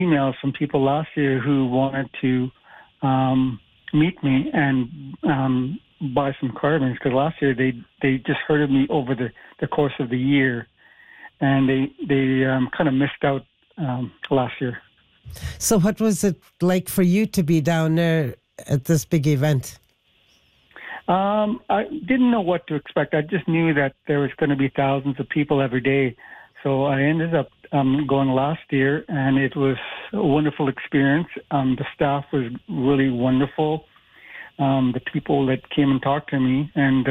emails from people last year who wanted to meet me and buy some carvings, because last year they just heard of me over the course of the year, and they kind of missed out last year. So what was it like for you to be down there at this big event? I didn't know what to expect. I just knew that there was going to be thousands of people every day. So I ended up going last year, and it was a wonderful experience. The staff was really wonderful. The people that came and talked to me and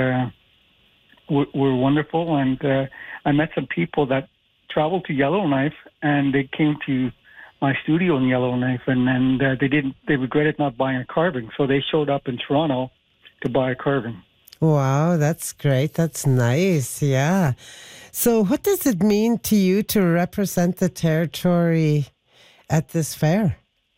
were wonderful. And I met some people that traveled to Yellowknife, and they came to my studio in Yellowknife, and they regretted not buying a carving. So they showed up in Toronto to buy a carving. Wow, that's great. That's nice. Yeah. So what does it mean to you to represent the territory at this fair?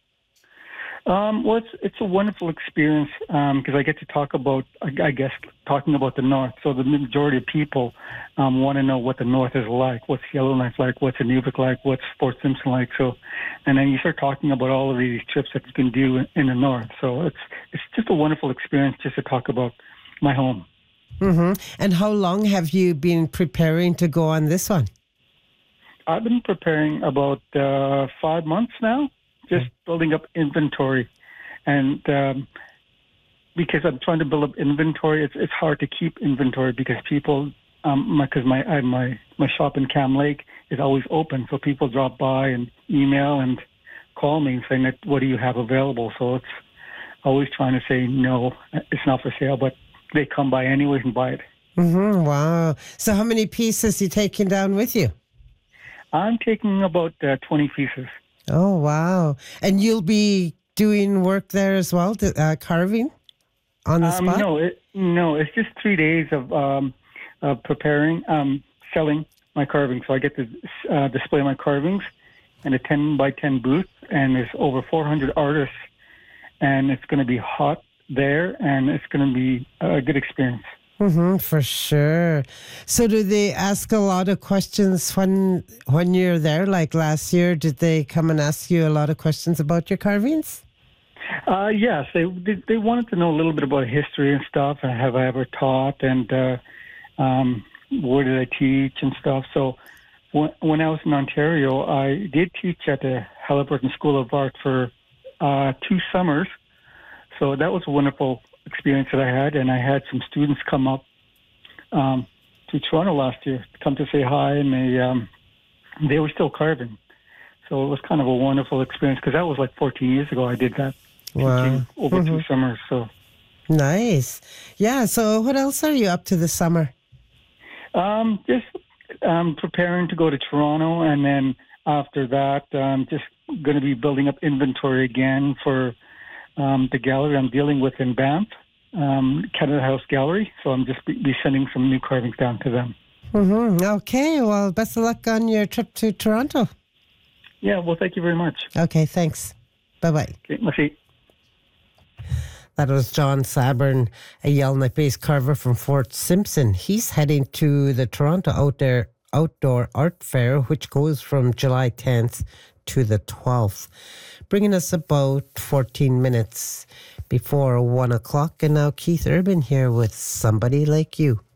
Well, it's a wonderful experience because I get to talk about, talking about the North. So the majority of people want to know what the North is like, what's Yellowknife like, what's Inuvik like, what's Fort Simpson like. So, and then you start talking about all of these trips that you can do in the North. So it's just a wonderful experience just to talk about my home. Mm-hmm. And how long have you been preparing to go on this one? I've been preparing about 5 months now, just building up inventory. And because I'm trying to build up inventory, it's hard to keep inventory because people, because my shop in Cam Lake is always open. So people drop by and email and call me saying that, what do you have available? So it's always trying to say, no, it's not for sale, but they come by anyways and buy it. Mm-hmm. Wow. So how many pieces are you taking down with you? I'm taking about 20 pieces. Oh, wow. And you'll be doing work there as well, carving on the spot? No, it's just 3 days of preparing, selling my carvings. So I get to display my carvings in a 10 by 10 booth, and there's over 400 artists, and it's going to be hot there, and it's going to be a good experience. Mm-hmm, for sure. So do they ask a lot of questions when you're there? Like last year, did they come and ask you a lot of questions about your carvings? Yes, they wanted to know a little bit about history and stuff. Have I ever taught, and where did I teach and stuff. So when I was in Ontario, I did teach at the Halliburton School of Art for 2 summers. So that was a wonderful experience that I had, and I had some students come up to Toronto last year, come to say hi, and they were still carving. So it was kind of a wonderful experience because that was like 14 years ago I did that. Wow. Over 2 summers. So nice. Yeah, so what else are you up to this summer? Just preparing to go to Toronto, and then after that, just going to be building up inventory again for the gallery I'm dealing with in Banff, Canada House Gallery. So I'm just be sending some new carvings down to them. Mm-hmm. Okay, well, best of luck on your trip to Toronto. Yeah, well, thank you very much. Okay, thanks. Bye-bye. Okay, merci. That was John Sabern, a Yellowknife-based carver from Fort Simpson. He's heading to the Toronto Outdoor Art Fair, which goes from July 10th to the 12th, bringing us about 14 minutes before 1 o'clock. And now Keith Urban here with Somebody Like You.